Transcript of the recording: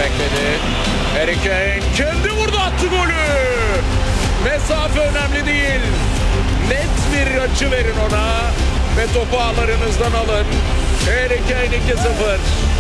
bekledi. Harry Kane kendi vurdu, attı golü. Mesafe önemli değil. Net bir açı verin ona ve topu ağlarınızdan alın. Harry Kane 2-0.